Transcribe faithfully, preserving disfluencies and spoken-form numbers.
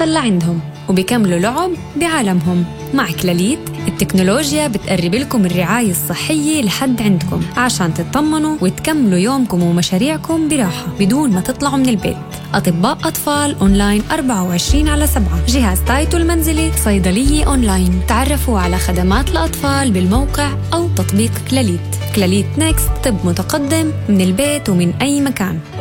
توصل لعندهم وبيكملوا لعب بعالمهم. مع كلاليت التكنولوجيا بتقرب لكم الرعاية الصحية لحد عندكم عشان تطمنوا وتكملوا يومكم ومشاريعكم براحة بدون ما تطلعوا من البيت. أطباء أطفال أونلاين أربعة وعشرين على سبعة، جهاز تايتو المنزلي، صيدلية أونلاين. تعرفوا على خدمات الأطفال بالموقع أو تطبيق كلاليت. كلاليت نيكست، طب متقدم من البيت ومن أي مكان.